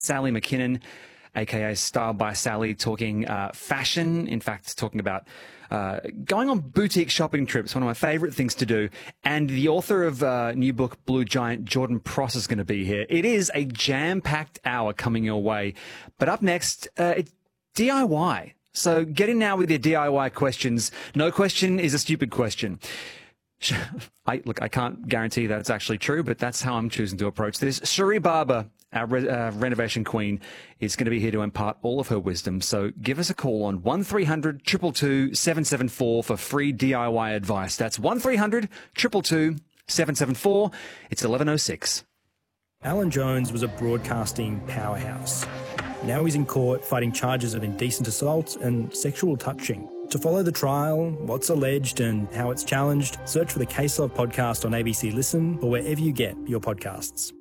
Sally McKinnon, aka Style by Sally, talking fashion. In fact, talking about going on boutique shopping trips, one of my favourite things to do. And the author of new book, Blue Giant, Jordan Pross, is going to be here. It is a jam-packed hour coming your way. But up next, it's DIY. So get in now with your DIY questions. No question is a stupid question. I can't guarantee that it's actually true, but that's how I'm choosing to approach this. Cherie Barber, our renovation queen, is going to be here to impart all of her wisdom. So give us a call on 1300 222 774 for free DIY advice. That's 1300 222 774. It's 11:06. Alan Jones was a broadcasting powerhouse. Now he's in court fighting charges of indecent assault and sexual touching. To follow the trial, what's alleged and how it's challenged, search for the Case Of podcast on ABC Listen or wherever you get your podcasts.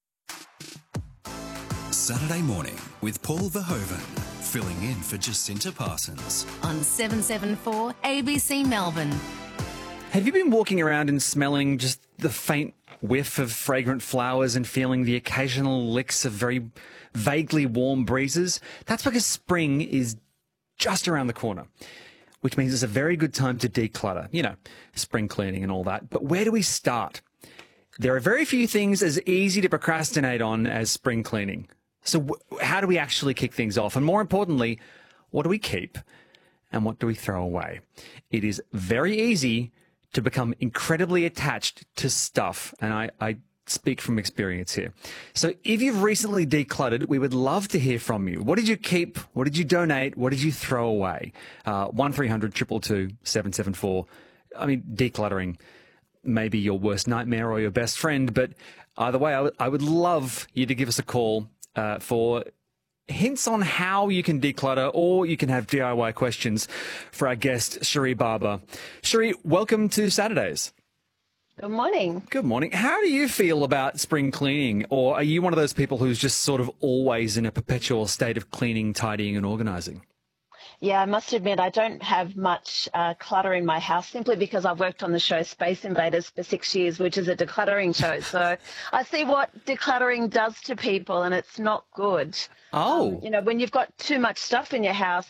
Saturday morning with Paul Verhoeven, filling in for Jacinta Parsons. On 774 ABC Melbourne. Have you been walking around and smelling just the faint whiff of fragrant flowers and feeling the occasional licks of very vaguely warm breezes? That's because spring is just around the corner, which means it's a very good time to declutter, spring cleaning and all that. But where do we start? There are very few things as easy to procrastinate on as spring cleaning. So how do we actually kick things off? And more importantly, what do we keep and what do we throw away? It is very easy to become incredibly attached to stuff. And I speak from experience here. So if you've recently decluttered, we would love to hear from you. What did you keep? What did you donate? What did you throw away? 1300 222 774. I mean, decluttering may be your worst nightmare or your best friend, but either way, I would love you to give us a call for hints on how you can declutter, or you can have DIY questions for our guest, Cherie Barber. Cherie, welcome to Saturdays. Good morning. Good morning. How do you feel about spring cleaning? Or are you one of those people who's just sort of always in a perpetual state of cleaning, tidying and organising? Yeah, I must admit I don't have much clutter in my house, simply because I've worked on the show Space Invaders for 6 years, which is a decluttering show. So I see what decluttering does to people, and it's not good. Oh. When you've got too much stuff in your house,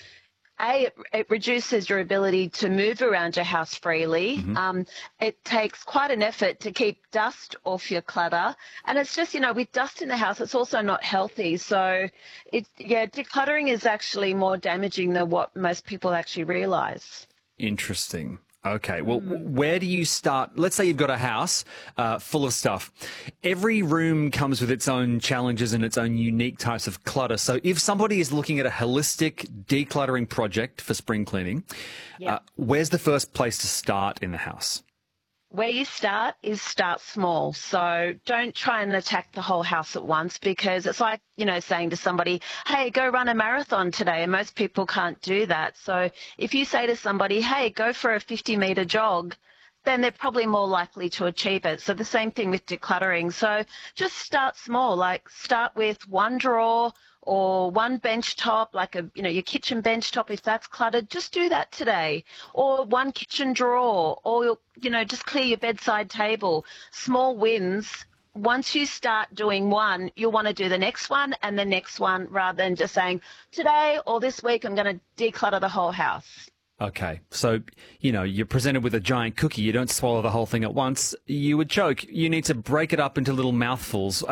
it reduces your ability to move around your house freely. Mm-hmm. It takes quite an effort to keep dust off your clutter. And it's just, with dust in the house, it's also not healthy. So, decluttering is actually more damaging than what most people actually realise. Interesting. Okay, well, where do you start? Let's say you've got a house full of stuff. Every room comes with its own challenges and its own unique types of clutter. So if somebody is looking at a holistic decluttering project for spring cleaning, where's the first place to start in the house? Where you start is start small. So don't try and attack the whole house at once, because it's like, saying to somebody, hey, go run a marathon today. And most people can't do that. So if you say to somebody, hey, go for a 50-metre jog, then they're probably more likely to achieve it. So the same thing with decluttering. So just start small, like start with one drawer or one bench top, like your kitchen bench top. If that's cluttered, just do that today. Or one kitchen drawer, or, just clear your bedside table. Small wins. Once you start doing one, you'll want to do the next one and the next one, rather than just saying, today or this week, I'm going to declutter the whole house. Okay. So, you're presented with a giant cookie. You don't swallow the whole thing at once. You would choke. You need to break it up into little mouthfuls.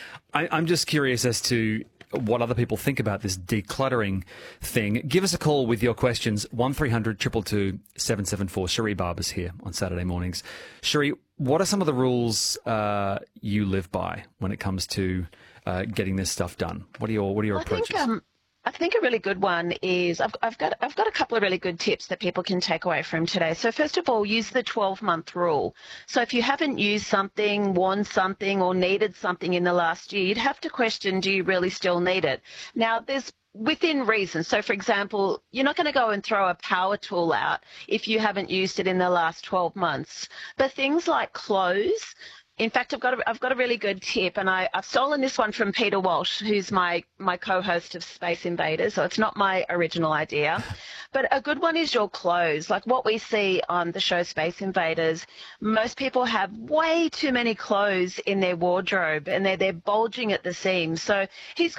I'm just curious as to what other people think about this decluttering thing. Give us a call with your questions, 1300 222 774. Cherie Barber's here on Saturday mornings. Cherie, what are some of the rules you live by when it comes to getting this stuff done? What are your approaches? I think a really good one is I've got a couple of really good tips that people can take away from today. So first of all, use the 12-month rule. So if you haven't used something, worn something, or needed something in the last year, you'd have to question, do you really still need it? Now, there's within reason. So, for example, you're not going to go and throw a power tool out if you haven't used it in the last 12 months. But things like clothes, In fact, I've got a really good tip, and I've stolen this one from Peter Walsh, who's my co-host of Space Invaders, so it's not my original idea. But a good one is your clothes. Like what we see on the show Space Invaders, most people have way too many clothes in their wardrobe, and they're bulging at the seams. So he's